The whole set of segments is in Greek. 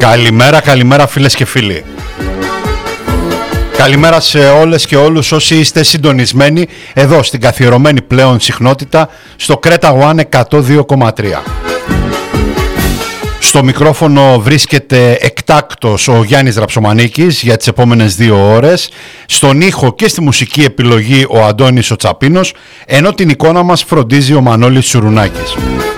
Καλημέρα φίλες και φίλοι. Καλημέρα σε όλες και όλους όσοι είστε συντονισμένοι εδώ στην καθιερωμένη πλέον συχνότητα στο Creta One 102,3. Στο μικρόφωνο βρίσκεται εκτάκτος ο Γιάννης Ραψομανίκης για τις επόμενες 2 ώρες. Στον ήχο και στη μουσική επιλογή ο Αντώνης ο Τσαπίνος, ενώ την εικόνα μας φροντίζει ο Μανώλης Σουρουνάκης.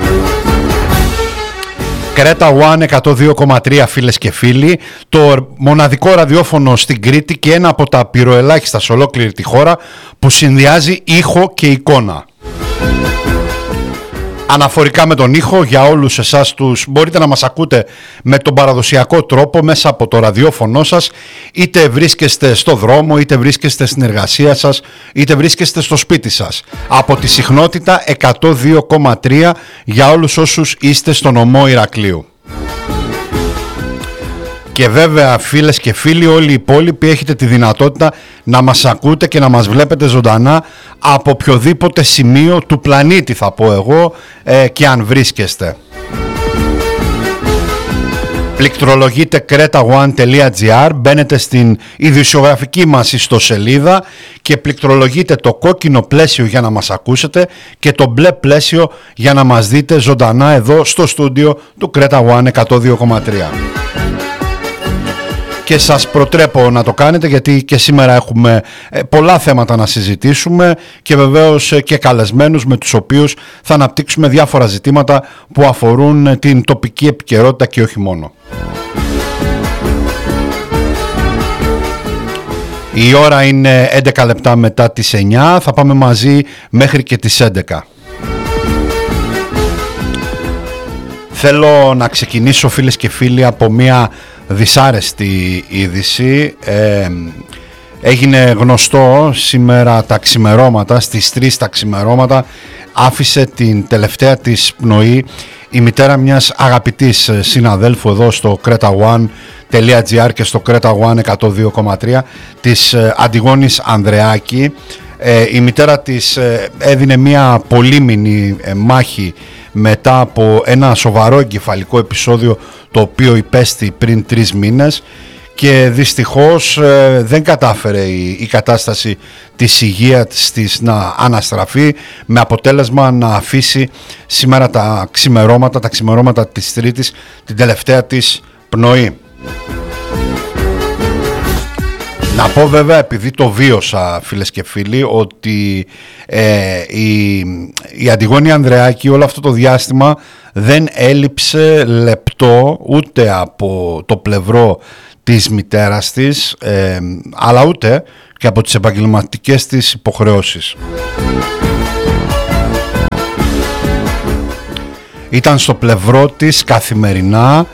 Creta One 102,3 φίλες και φίλοι, το μοναδικό ραδιόφωνο στην Κρήτη και ένα από τα πυροελάχιστα σε ολόκληρη τη χώρα που συνδυάζει ήχο και εικόνα. Αναφορικά με τον ήχο, για όλους εσάς μπορείτε να μας ακούτε με τον παραδοσιακό τρόπο μέσα από το ραδιόφωνο σας, είτε βρίσκεστε στο δρόμο, είτε βρίσκεστε στην εργασία σας, είτε βρίσκεστε στο σπίτι σας. Από τη συχνότητα 102,3 για όλους όσους είστε στο νομό Ηρακλείου. Και βέβαια φίλες και φίλοι, όλοι οι υπόλοιποι έχετε τη δυνατότητα να μας ακούτε και να μας βλέπετε ζωντανά από οποιοδήποτε σημείο του πλανήτη, θα πω εγώ, και αν βρίσκεστε. Πληκτρολογείτε cretaone.gr, μπαίνετε στην ειδησιογραφική μας ιστοσελίδα και πληκτρολογείτε το κόκκινο πλαίσιο για να μας ακούσετε και το μπλε πλαίσιο για να μας δείτε ζωντανά εδώ στο στούντιο του Creta One 102,3. Και σας προτρέπω να το κάνετε, γιατί και σήμερα έχουμε πολλά θέματα να συζητήσουμε και βεβαίως και καλεσμένους με τους οποίους θα αναπτύξουμε διάφορα ζητήματα που αφορούν την τοπική επικαιρότητα και όχι μόνο. Η ώρα είναι 11 λεπτά μετά τις 9, θα πάμε μαζί μέχρι και τις 11. Θέλω να ξεκινήσω φίλες και φίλοι από μια δυσάρεστη είδηση. Έγινε γνωστό σήμερα τα ξημερώματα, στις 3 τα ξημερώματα άφησε την τελευταία της πνοή η μητέρα μιας αγαπητής συναδέλφου εδώ στο cretaone.gr και στο Creta One 102,3, της Αντιγόνης Ανδρεάκη. Η μητέρα της έδινε μια πολύμηνη μάχη μετά από ένα σοβαρό εγκεφαλικό επεισόδιο το οποίο υπέστη πριν 3 μήνες και δυστυχώς δεν κατάφερε η κατάσταση της υγείας της να αναστραφεί, με αποτέλεσμα να αφήσει σήμερα τα ξημερώματα της Τρίτης την τελευταία της πνοή. Να πω βέβαια, επειδή το βίωσα φίλες και φίλοι, ότι η Αντιγόνη Ανδρεάκη όλο αυτό το διάστημα δεν έλειψε λεπτό ούτε από το πλευρό της μητέρας της, αλλά ούτε και από τις επαγγελματικές της υποχρεώσεις. Ήταν στο πλευρό της καθημερινά,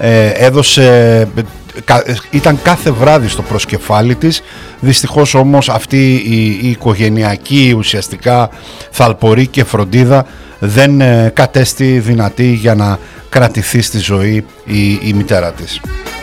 ήταν κάθε βράδυ στο προσκεφάλι της. Δυστυχώς όμως αυτή η οικογενειακή ουσιαστικά θαλπορή και φροντίδα δεν κατέστη δυνατή για να κρατηθεί στη ζωή η μητέρα της.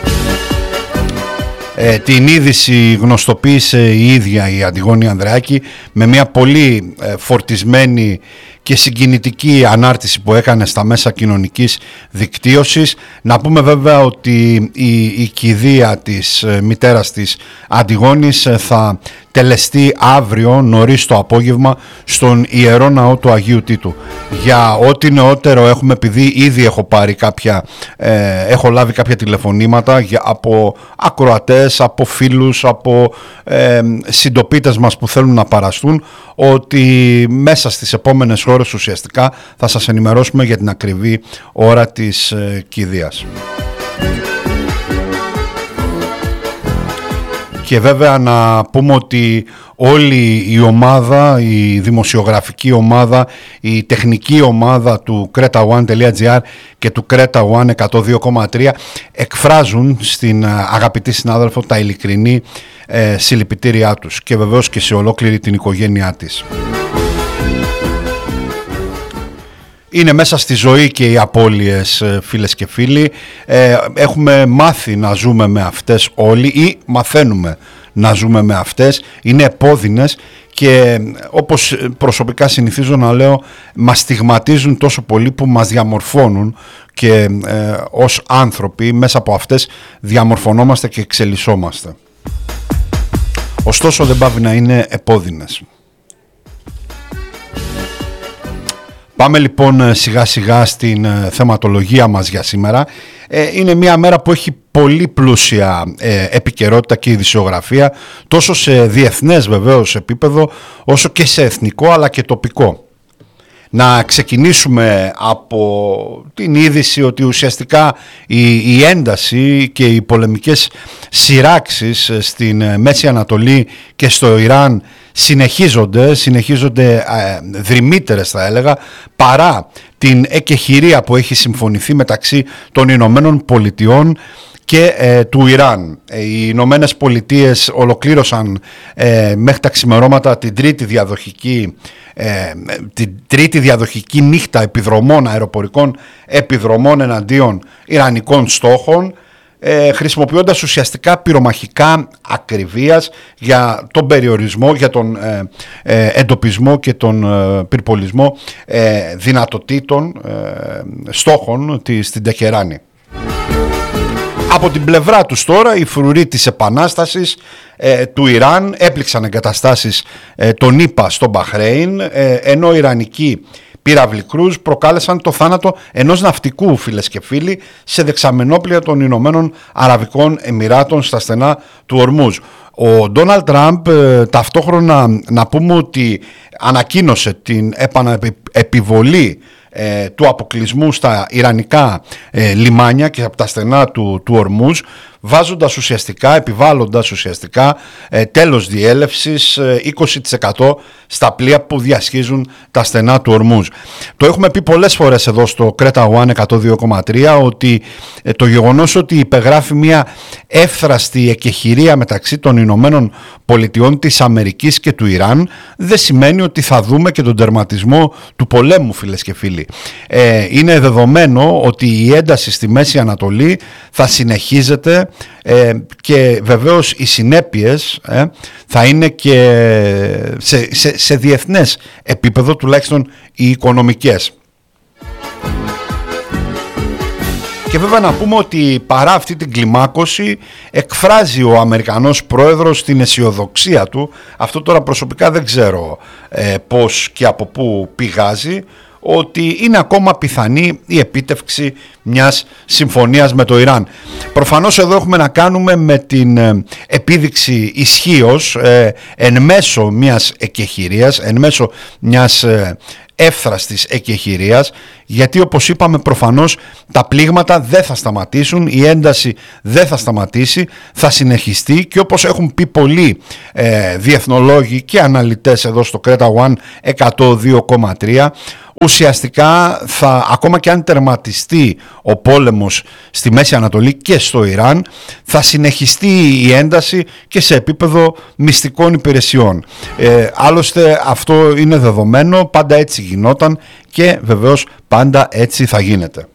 Την είδηση γνωστοποίησε η ίδια η Αντιγόνη Ανδρεάκη με μια πολύ φορτισμένη και συγκινητική ανάρτηση που έκανε στα μέσα κοινωνικής δικτύωσης. Να πούμε βέβαια ότι η κηδεία της μητέρας της Αντιγόνης θα τελεστεί αύριο νωρίς το απόγευμα στον Ιερό Ναό του Αγίου Τίτου. Για ό,τι νεότερο έχουμε, επειδή ήδη έχω λάβει κάποια τηλεφωνήματα από ακροατές, από φίλους, από συντοπίτες μας που θέλουν να παραστούν, ότι μέσα στις επόμενες ώρες ουσιαστικά θα σας ενημερώσουμε για την ακριβή ώρα της κηδείας. Και βέβαια να πούμε ότι όλη η ομάδα, η δημοσιογραφική ομάδα, η τεχνική ομάδα του cretaone.gr και του Creta One 102,3 εκφράζουν στην αγαπητή συνάδελφο τα ειλικρινή συλληπιτήριά τους και βεβαίως και σε ολόκληρη την οικογένειά της. Είναι μέσα στη ζωή και οι απώλειες φίλες και φίλοι. Έχουμε μάθει να ζούμε με αυτές όλοι ή μαθαίνουμε να ζούμε με αυτές. Είναι επώδυνες και όπως προσωπικά συνηθίζω να λέω, μας στιγματίζουν τόσο πολύ που μας διαμορφώνουν και ως άνθρωποι μέσα από αυτές διαμορφωνόμαστε και εξελισσόμαστε. Ωστόσο δεν πάβει να είναι επώδυνες. Πάμε λοιπόν σιγά σιγά στην θεματολογία μας για σήμερα. Είναι μια μέρα που έχει πολύ πλούσια επικαιρότητα και ειδησιογραφία, τόσο σε διεθνές βεβαίως επίπεδο, όσο και σε εθνικό αλλά και τοπικό. Να ξεκινήσουμε από την είδηση ότι ουσιαστικά η ένταση και οι πολεμικές σειράξεις στην Μέση Ανατολή και στο Ιράν συνεχίζονται δρυμύτερες θα έλεγα, παρά την εκεχηρία που έχει συμφωνηθεί μεταξύ των Ηνωμένων Πολιτειών και του Ιράν. Οι Ηνωμένες Πολιτείες ολοκλήρωσαν μέχρι τα ξημερώματα την τρίτη διαδοχική νύχτα επιδρομών, αεροπορικών επιδρομών εναντίον ιρανικών στόχων, χρησιμοποιώντας ουσιαστικά πυρομαχικά ακριβίας για τον περιορισμό, για τον εντοπισμό και τον πυρπολισμό δυνατοτήτων στόχων στην Τεχεράνη. Από την πλευρά τους τώρα οι φρουροί της επανάστασης του Ιράν έπληξαν εγκαταστάσεις των ΗΠΑ στο Μπαχρέιν, ενώ οι Ιρανικοί πύραυλοι κρούζ προκάλεσαν το θάνατο ενός ναυτικού, φίλες και φίλοι, σε δεξαμενόπλια των Ηνωμένων Αραβικών Εμιράτων στα στενά του Ορμούζ. Ο Ντόναλντ Τραμπ ταυτόχρονα να πούμε ότι ανακοίνωσε την επιβολή του αποκλεισμού στα ιρανικά λιμάνια και από τα στενά του Ορμούζ, επιβάλλοντας ουσιαστικά τέλος διέλευσης 20% στα πλοία που διασχίζουν τα στενά του Ορμούζ. Το έχουμε πει πολλές φορές εδώ στο Κρέτα One 102,3 ότι το γεγονός ότι υπεγράφει μια εύθραστη εκεχηρία μεταξύ των Ηνωμένων Πολιτειών της Αμερικής και του Ιράν δεν σημαίνει ότι θα δούμε και τον τερματισμό του πολέμου, φίλες και φίλοι. Είναι δεδομένο ότι η ένταση στη Μέση Ανατολή θα συνεχίζεται και βεβαίως οι συνέπειες θα είναι και σε διεθνές επίπεδο, τουλάχιστον οι οικονομικές. Και βέβαια να πούμε ότι παρά αυτή την κλιμάκωση εκφράζει ο Αμερικανός πρόεδρος την αισιοδοξία του. Αυτό τώρα προσωπικά δεν ξέρω πώς και από πού πηγάζει, ότι είναι ακόμα πιθανή η επίτευξη μιας συμφωνίας με το Ιράν. Προφανώς εδώ έχουμε να κάνουμε με την επίδειξη ισχύος εν μέσω μιας εκεχηρίας, εν μέσω μιας εύθραστης εκεχηρίας, γιατί όπως είπαμε προφανώς τα πλήγματα δεν θα σταματήσουν, η ένταση δεν θα σταματήσει, θα συνεχιστεί και όπως έχουν πει πολλοί διεθνολόγοι και αναλυτές εδώ στο Κρέτα One 102,3, ουσιαστικά ακόμα και αν τερματιστεί ο πόλεμος στη Μέση Ανατολή και στο Ιράν, θα συνεχιστεί η ένταση και σε επίπεδο μυστικών υπηρεσιών. Άλλωστε αυτό είναι δεδομένο, πάντα έτσι γινόταν και βεβαίως πάντα έτσι θα γίνεται.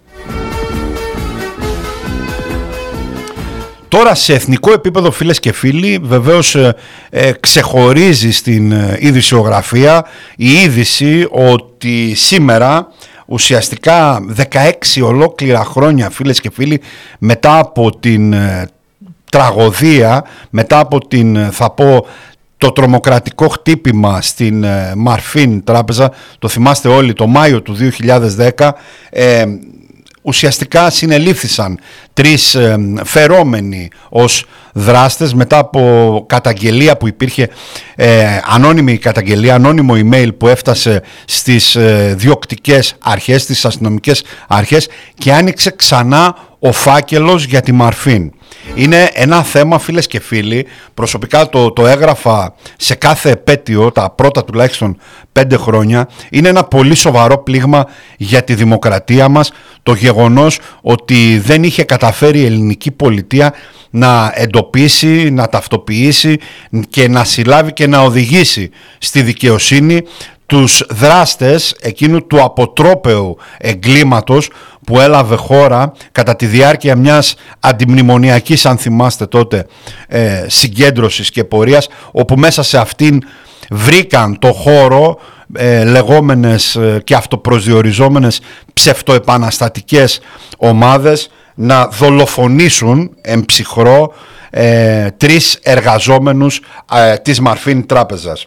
Τώρα σε εθνικό επίπεδο, φίλες και φίλοι, βεβαίως ξεχωρίζει στην ειδησιογραφία η είδηση ότι σήμερα ουσιαστικά 16 ολόκληρα χρόνια, φίλες και φίλοι, μετά από την τραγωδία, μετά από το τρομοκρατικό χτύπημα στην Μαρφίν τράπεζα, το θυμάστε όλοι, το Μάιο του 2010, ουσιαστικά συνελήφθησαν 3 φερόμενοι ως δράστες μετά από καταγγελία που υπήρχε, ανώνυμη καταγγελία, ανώνυμο email που έφτασε στις διοκτικές αρχές, στις αστυνομικές αρχές και άνοιξε ξανά ο φάκελος για τη Μαρφίν. Είναι ένα θέμα, φίλες και φίλοι, προσωπικά το έγραφα σε κάθε επέτειο, τα πρώτα τουλάχιστον 5 χρόνια, είναι ένα πολύ σοβαρό πλήγμα για τη δημοκρατία μας το γεγονός ότι δεν είχε καταφέρει η ελληνική πολιτεία να εντοπίσει, να ταυτοποιήσει και να συλλάβει και να οδηγήσει στη δικαιοσύνη τους δράστες εκείνου του αποτρόπαιου εγκλήματος που έλαβε χώρα κατά τη διάρκεια μιας αντιμνημονιακής, αν θυμάστε τότε, συγκέντρωσης και πορείας, όπου μέσα σε αυτήν βρήκαν το χώρο λεγόμενες και αυτοπροσδιοριζόμενες ψευτοεπαναστατικές ομάδες να δολοφονήσουν εμψυχρό 3 εργαζόμενους της Μαρφίν Τράπεζας.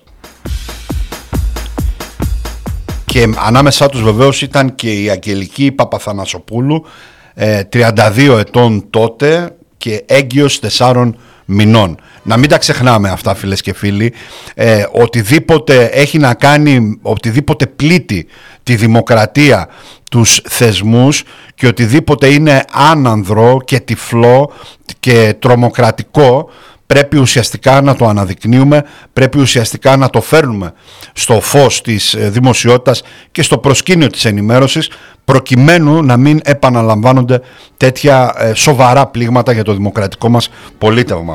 Και ανάμεσά τους βεβαίως ήταν και η Αγγελική Παπαθανασοπούλου, 32 ετών τότε και έγκυος 4 μηνών. Να μην τα ξεχνάμε αυτά, φίλες και φίλοι. Οτιδήποτε έχει να κάνει, οτιδήποτε πλήττει τη δημοκρατία, τους θεσμούς και οτιδήποτε είναι άνανδρο και τυφλό και τρομοκρατικό, πρέπει ουσιαστικά να το αναδεικνύουμε, πρέπει ουσιαστικά να το φέρνουμε στο φως της δημοσιότητας και στο προσκήνιο της ενημέρωσης, προκειμένου να μην επαναλαμβάνονται τέτοια σοβαρά πλήγματα για το δημοκρατικό μας πολίτευμα.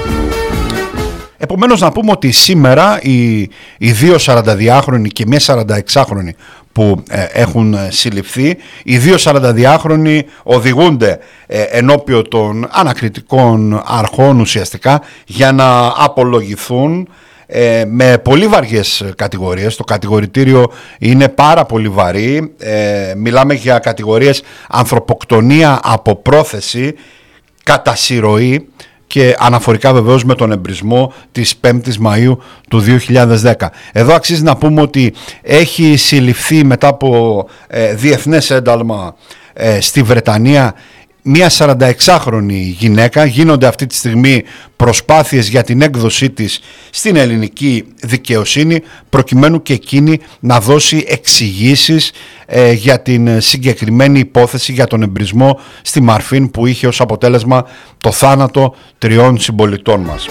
Επομένως, να πούμε ότι σήμερα οι 2 42χρονοι και μια 46χρονοι που έχουν συλληφθεί, οι 2 42χρονοι οδηγούνται ενώπιον των ανακριτικών αρχών ουσιαστικά για να απολογηθούν με πολύ βαριές κατηγορίες. Το κατηγορητήριο είναι πάρα πολύ βαρύ. Μιλάμε για κατηγορίες ανθρωποκτονία από πρόθεση, κατά συρροή και αναφορικά βεβαίως με τον εμπρισμό της 5ης Μαΐου του 2010. Εδώ αξίζει να πούμε ότι έχει συλληφθεί μετά από διεθνές ένταλμα στη Βρετανία μια 46χρονη γυναίκα. Γίνονται αυτή τη στιγμή προσπάθειες για την έκδοσή της στην ελληνική δικαιοσύνη, προκειμένου και εκείνη να δώσει εξηγήσεις για την συγκεκριμένη υπόθεση για τον εμπρισμό στη Μαρφίν, που είχε ως αποτέλεσμα το θάνατο 3 συμπολιτών μας.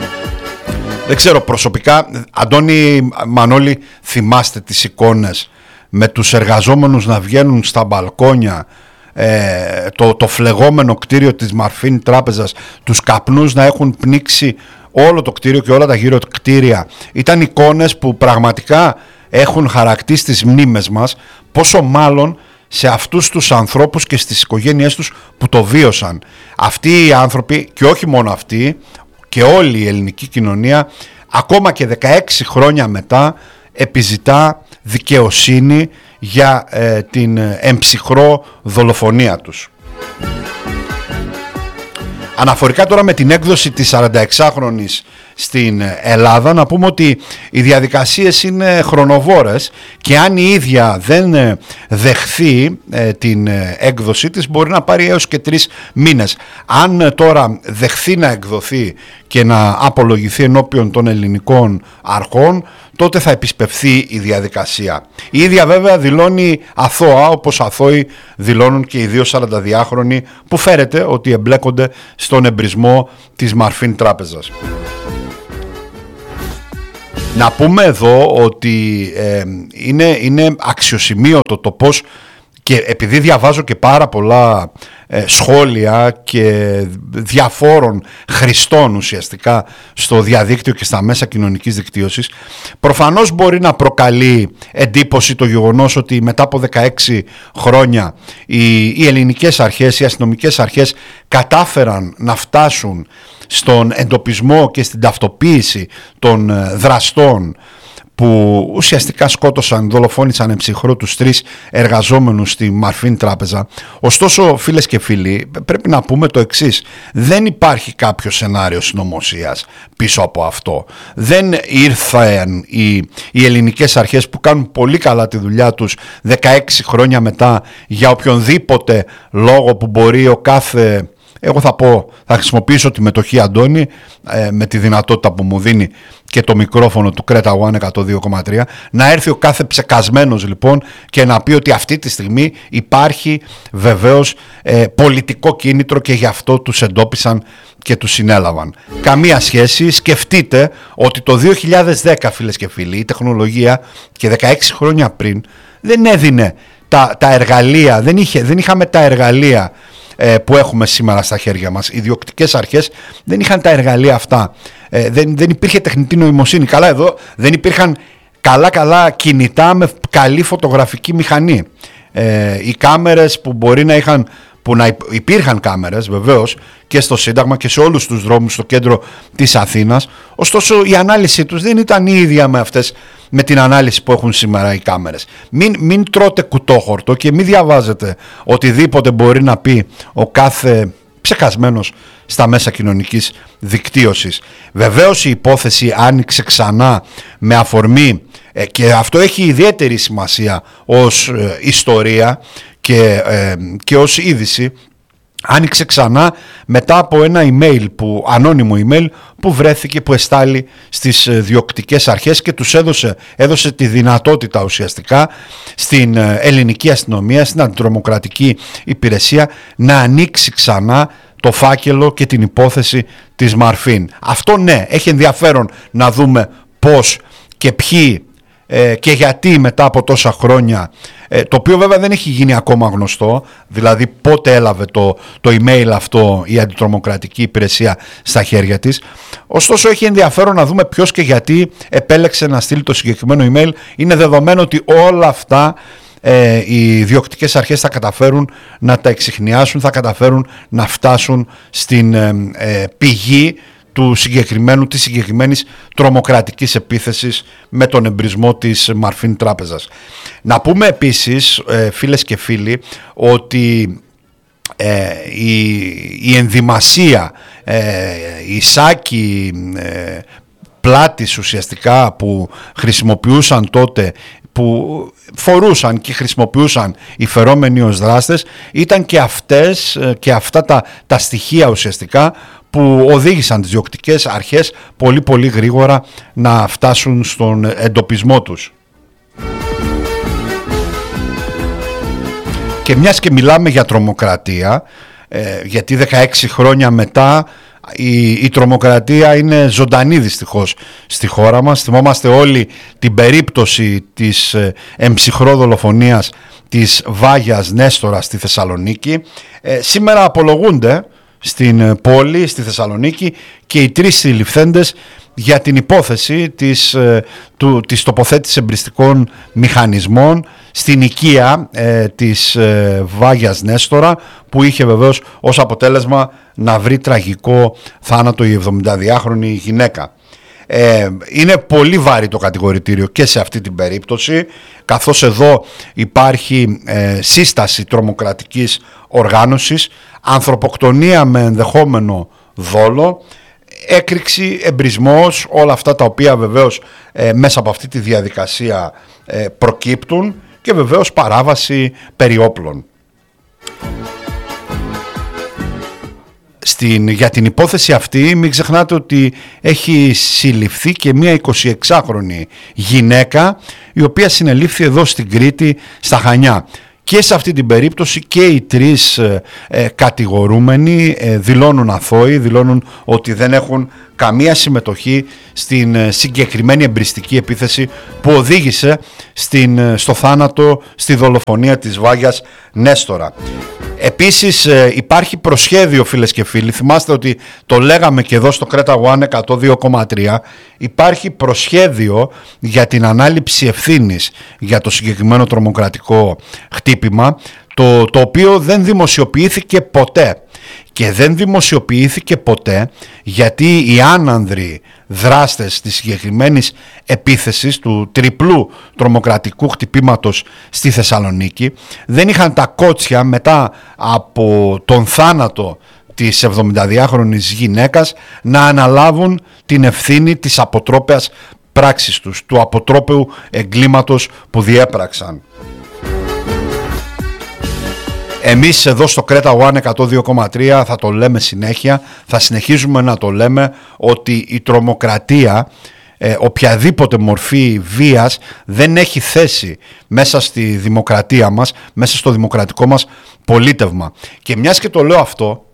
Δεν ξέρω, προσωπικά, Αντώνη, Μανώλη, θυμάστε τις εικόνες με τους εργαζόμενους να βγαίνουν στα μπαλκόνια, το φλεγόμενο κτίριο της Μαρφίν Τράπεζας, τους καπνούς να έχουν πνίξει όλο το κτίριο και όλα τα γύρω κτίρια? Ήταν εικόνες που πραγματικά έχουν χαρακτήσει τις μνήμες μας, πόσο μάλλον σε αυτούς τους ανθρώπους και στις οικογένειές τους που το βίωσαν. Αυτοί οι άνθρωποι, και όχι μόνο αυτοί, και όλη η ελληνική κοινωνία, ακόμα και 16 χρόνια μετά, επιζητά δικαιοσύνη για την εμψυχρό δολοφονία τους. Αναφορικά τώρα με την έκδοση της 46χρονης στην Ελλάδα, να πούμε ότι οι διαδικασίες είναι χρονοβόρες και αν η ίδια δεν δεχθεί την έκδοσή της, μπορεί να πάρει έως και 3 μήνες. Αν τώρα δεχθεί να εκδοθεί και να απολογηθεί ενώπιον των ελληνικών αρχών, τότε θα επισπευθεί η διαδικασία. Η ίδια βέβαια δηλώνει αθώα, όπως αθώοι δηλώνουν και οι 2 42χρονοι που φέρεται ότι εμπλέκονται στον εμπρισμό της Μαρφίν Τράπεζας. Να πούμε εδώ ότι είναι αξιοσημείωτο το πώς, και επειδή διαβάζω και πάρα πολλά σχόλια και διαφόρων χρηστών ουσιαστικά στο διαδίκτυο και στα μέσα κοινωνικής δικτύωσης, προφανώς μπορεί να προκαλεί εντύπωση το γεγονός ότι μετά από 16 χρόνια οι ελληνικές αρχές, οι αστυνομικές αρχές κατάφεραν να φτάσουν στον εντοπισμό και στην ταυτοποίηση των δραστών που ουσιαστικά σκότωσαν, δολοφόνησαν εμψυχρό τους 3 εργαζόμενους στη Μαρφίν Τράπεζα. Ωστόσο, φίλες και φίλοι, πρέπει να πούμε το εξής: δεν υπάρχει κάποιο σενάριο συνωμοσίας πίσω από αυτό. Δεν ήρθαν οι ελληνικές αρχές που κάνουν πολύ καλά τη δουλειά τους 16 χρόνια μετά για οποιονδήποτε λόγο που μπορεί ο κάθε... Εγώ θα χρησιμοποιήσω τη μετοχή, Αντώνη, με τη δυνατότητα που μου δίνει και το μικρόφωνο του Creta One 102,3, να έρθει ο κάθε ψεκασμένος λοιπόν και να πει ότι αυτή τη στιγμή υπάρχει βεβαίως πολιτικό κίνητρο και γι' αυτό τους εντόπισαν και τους συνέλαβαν. Καμία σχέση. Σκεφτείτε ότι το 2010, φίλες και φίλοι, η τεχνολογία και 16 χρόνια πριν δεν έδινε τα εργαλεία, δεν είχαμε τα εργαλεία που έχουμε σήμερα στα χέρια μας. Οι διοκτικές αρχές δεν είχαν τα εργαλεία αυτά. Δεν υπήρχε τεχνητή νοημοσύνη. Καλά, εδώ δεν υπήρχαν καλά κινητά με καλή φωτογραφική μηχανή. Οι κάμερες που μπορεί να είχαν, υπήρχαν κάμερες βεβαίως και στο Σύνταγμα και σε όλους τους δρόμους στο κέντρο της Αθήνας, ωστόσο η ανάλυση τους δεν ήταν η ίδια με την ανάλυση που έχουν σήμερα οι κάμερες. Μην τρώτε κουτόχορτο και μην διαβάζετε οτιδήποτε μπορεί να πει ο κάθε ψεκασμένος στα μέσα κοινωνικής δικτύωσης. Βεβαίως η υπόθεση άνοιξε ξανά με αφορμή, και αυτό έχει ιδιαίτερη σημασία ως ιστορία και ως είδηση, άνοιξε ξανά μετά από ένα ανώνυμο email που βρέθηκε, που εστάλει στις διοκτικές αρχές και τους έδωσε τη δυνατότητα ουσιαστικά στην ελληνική αστυνομία, στην αντιτρομοκρατική υπηρεσία, να ανοίξει ξανά το φάκελο και την υπόθεση της Μαρφίν. Αυτό ναι, έχει ενδιαφέρον να δούμε πώς και ποιοι και γιατί μετά από τόσα χρόνια, το οποίο βέβαια δεν έχει γίνει ακόμα γνωστό, δηλαδή πότε έλαβε το email αυτό η αντιτρομοκρατική υπηρεσία στα χέρια της. Ωστόσο έχει ενδιαφέρον να δούμε ποιος και γιατί επέλεξε να στείλει το συγκεκριμένο email. Είναι δεδομένο ότι όλα αυτά οι διοκτικές αρχές θα καταφέρουν να τα εξιχνιάσουν, θα καταφέρουν να φτάσουν στην πηγή της συγκεκριμένης τρομοκρατικής επίθεσης με τον εμπρισμό της Μαρφίν Τράπεζας. Να πούμε επίσης, φίλες και φίλοι, ότι η ενδυμασία, οι σάκοι πλάτης ουσιαστικά που χρησιμοποιούσαν τότε, που φορούσαν και χρησιμοποιούσαν οι φερόμενοι ως δράστες, ήταν και αυτά τα στοιχεία ουσιαστικά που οδήγησαν τις διοκτικές αρχές πολύ γρήγορα να φτάσουν στον εντοπισμό τους. Και μιας και μιλάμε για τρομοκρατία, γιατί 16 χρόνια μετά η τρομοκρατία είναι ζωντανή δυστυχώς στη χώρα μας. Θυμόμαστε όλοι την περίπτωση της εμψυχρό δολοφονίας της Βάγιας Νέστορα στη Θεσσαλονίκη. Σήμερα απολογούνται στην πόλη, στη Θεσσαλονίκη, και οι 3 συλληφθέντες για την υπόθεση της τοποθέτησης εμπριστικών μηχανισμών στην οικία της Βάγιας Νέστορα, που είχε βεβαίως ως αποτέλεσμα να βρει τραγικό θάνατο η 72χρονη γυναίκα. Είναι πολύ βαρύ το κατηγορητήριο και σε αυτή την περίπτωση, καθώς εδώ υπάρχει σύσταση τρομοκρατικής οργάνωσης, ανθρωποκτονία με ενδεχόμενο δόλο, έκρηξη, εμπρισμός, όλα αυτά τα οποία βεβαίως μέσα από αυτή τη διαδικασία προκύπτουν, και βεβαίως παράβαση περί όπλων. Για την υπόθεση αυτή μην ξεχνάτε ότι έχει συλληφθεί και μία 26χρονη γυναίκα, η οποία συνελήφθη εδώ στην Κρήτη, στα Χανιά. Και σε αυτή την περίπτωση και οι 3 κατηγορούμενοι δηλώνουν αθώοι, δηλώνουν ότι δεν έχουν καμία συμμετοχή στην συγκεκριμένη εμπριστική επίθεση που οδήγησε στο θάνατο, στη δολοφονία της Βάγιας Νέστορα. Επίσης υπάρχει προσχέδιο, φίλες και φίλοι, θυμάστε ότι το λέγαμε και εδώ στο Κρέτα One 102,3, υπάρχει προσχέδιο για την ανάληψη ευθύνης για το συγκεκριμένο τρομοκρατικό χτύπημα, το οποίο δεν δημοσιοποιήθηκε ποτέ. Και δεν δημοσιοποιήθηκε ποτέ γιατί οι άνανδροι δράστες της συγκεκριμένης επίθεσης, του τριπλού τρομοκρατικού χτυπήματος στη Θεσσαλονίκη, δεν είχαν τα κότσια μετά από τον θάνατο της 72χρονης γυναίκας να αναλάβουν την ευθύνη της αποτρόπαιας πράξης τους, του αποτρόπαιου εγκλήματος που διέπραξαν. Εμείς εδώ στο Κρέτα One 102,3 θα το λέμε συνέχεια, θα συνεχίζουμε να το λέμε, ότι η τρομοκρατία, οποιαδήποτε μορφή βίας, δεν έχει θέση μέσα στη δημοκρατία μας, μέσα στο δημοκρατικό μας πολίτευμα. Και μιας και το λέω αυτό,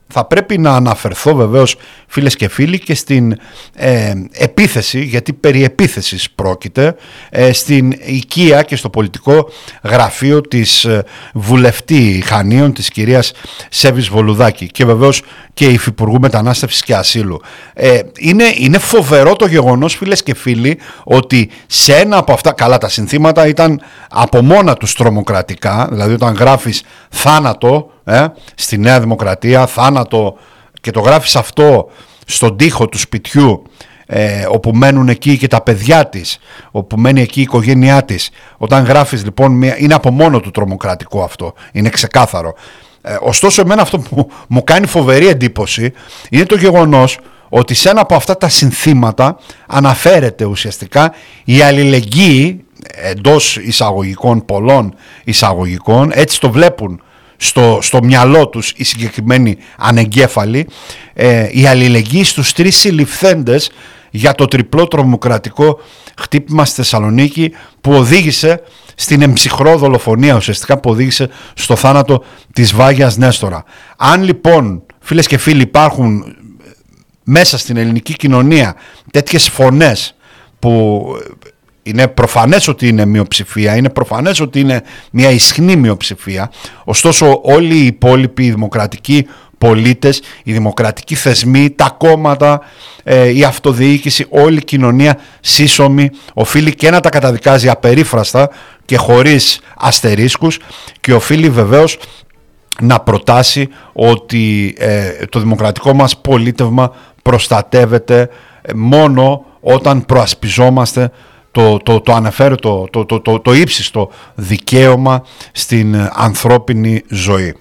θα πρέπει να αναφερθώ βεβαίως, φίλες και φίλοι, και στην επίθεση, γιατί περί επίθεσης πρόκειται, στην οικία και στο πολιτικό γραφείο της βουλευτή Χανίων, της κυρίας Σέβης Βολουδάκη, και βεβαίως και υφυπουργού Μετανάστευσης και Ασύλου. Είναι φοβερό το γεγονός, φίλες και φίλοι, ότι σε ένα από αυτά, καλά, τα συνθήματα ήταν από μόνα τους τρομοκρατικά, δηλαδή όταν γράφεις θάνατο στη Νέα Δημοκρατία, θάνατο, και το γράφεις αυτό στον τοίχο του σπιτιού όπου μένουν εκεί και τα παιδιά της, όπου μένει εκεί η οικογένειά της, όταν γράφεις λοιπόν είναι από μόνο του τρομοκρατικό αυτό, είναι ξεκάθαρο. Ωστόσο εμένα αυτό που μου κάνει φοβερή εντύπωση είναι το γεγονός ότι σε ένα από αυτά τα συνθήματα αναφέρεται ουσιαστικά η αλληλεγγύη, εντός εισαγωγικών, πολλών εισαγωγικών, έτσι το βλέπουν στο μυαλό τους οι συγκεκριμένοι ανεγκέφαλοι, η αλληλεγγύη στους 3 συλληφθέντες για το τριπλό τρομοκρατικό χτύπημα στη Θεσσαλονίκη που οδήγησε στην εμψυχρό δολοφονία, ουσιαστικά που οδήγησε στο θάνατο της Βάγιας Νέστορα. Αν λοιπόν, φίλες και φίλοι, υπάρχουν μέσα στην ελληνική κοινωνία τέτοιες φωνές που είναι προφανές ότι είναι μειοψηφία, είναι προφανές ότι είναι μια ισχνή μειοψηφία, ωστόσο όλοι οι υπόλοιποι δημοκρατικοί πολίτες, οι δημοκρατικοί θεσμοί, τα κόμματα, η αυτοδιοίκηση, όλη η κοινωνία σύσσωμη οφείλει και να τα καταδικάζει απερίφραστα και χωρίς αστερίσκους, και οφείλει βεβαίως να προτάσει ότι το δημοκρατικό μας πολίτευμα προστατεύεται μόνο όταν προασπιζόμαστε το αναφέρω το ύψιστο δικαίωμα στην ανθρώπινη ζωή.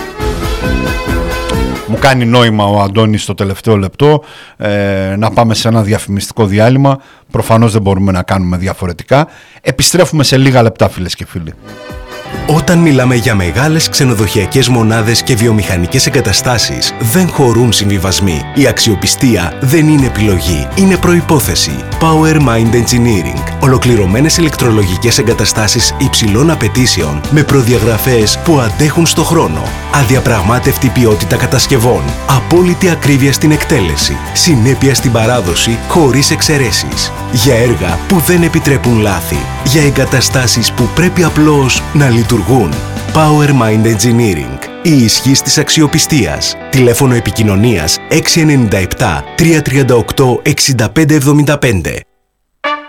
Μου κάνει νόημα ο Αντώνης στο τελευταίο λεπτό να πάμε σε ένα διαφημιστικό διάλειμμα. Προφανώς δεν μπορούμε να κάνουμε διαφορετικά. Επιστρέφουμε σε λίγα λεπτά, φίλες και φίλοι. Όταν μιλάμε για μεγάλες ξενοδοχειακές μονάδες και βιομηχανικές εγκαταστάσεις, δεν χωρούν συμβιβασμοί. Η αξιοπιστία δεν είναι επιλογή, είναι προϋπόθεση. Power Mind Engineering. Ολοκληρωμένες ηλεκτρολογικές εγκαταστάσεις υψηλών απαιτήσεων με προδιαγραφές που αντέχουν στο χρόνο. Αδιαπραγμάτευτη ποιότητα κατασκευών. Απόλυτη ακρίβεια στην εκτέλεση. Συνέπεια στην παράδοση χωρίς εξαιρέσεις. Για έργα που δεν επιτρέπουν λάθη. Για εγκαταστάσεις που πρέπει απλώς να λειτουργούν. Power Mind Engineering. Η ισχύς της αξιοπιστίας. Τηλέφωνο επικοινωνίας 697 338 6575.